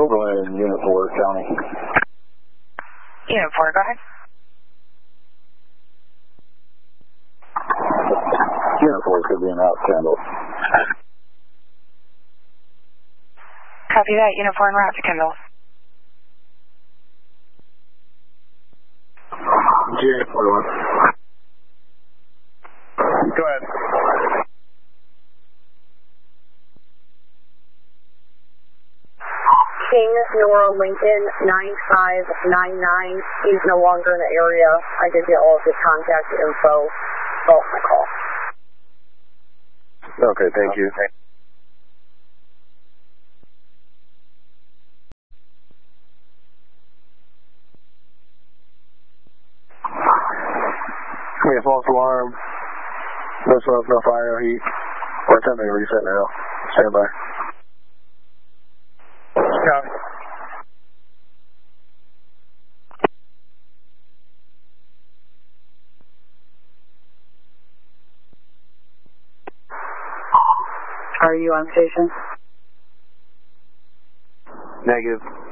Overland, Unit 4, County. Unit 4, go ahead. Unit 4 could be an out Kendall. Copy that. Unit 4 en route to Kendall. GA41. Go ahead. King Nora Lincoln 9599. He's no longer in the area. I did get all of his contact info. Oh, my call. Okay, thank you. Yeah, false alarm. No smoke, no fire, no heat. We're attempting to reset now. Stand by. Copy. Are you on station? Negative.